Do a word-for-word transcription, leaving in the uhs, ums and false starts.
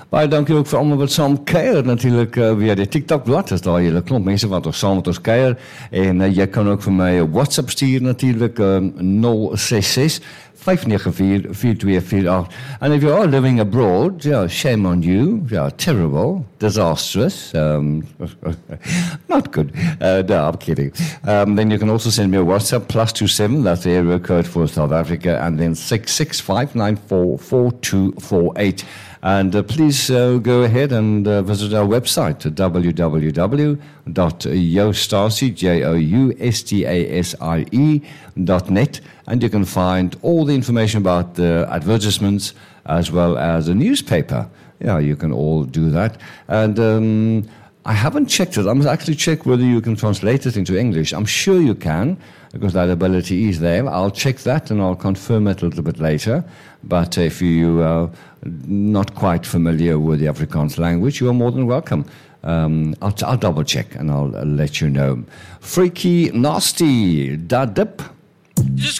Baie dankie ook vir almal wat saam kuier natuurlik uh, via die TikTok-blad. Is daar 'n hele klomp mense wat ons saam met ons kuier. En uh, jy kan ook vir my 'n WhatsApp stuur natuurlik um, nul ses ses vyf nege vier vier twee vier agt. And if you are living abroad, yeah, shame on you. Yeah, terrible, disastrous, um, not good. Uh, no, I'm kidding. Um, then you can also send me a WhatsApp, plus two seven, that's the area code for South Africa, and then six six five nine four four two four eight. And uh, please uh, go ahead and uh, visit our website at w w w dot joustassie, J O U S T A S I E, dot net, and you can find all the information about the advertisements as well as a newspaper. Yeah, you can all do that. And um, I haven't checked it. I must actually check whether you can translate it into English. I'm sure you can, because that ability is there. I'll check that and I'll confirm it a little bit later. But if you are not quite familiar with the Afrikaans language, you are more than welcome. Um, I'll, I'll double check and I'll, I'll let you know. Freaky Nasty, da dip.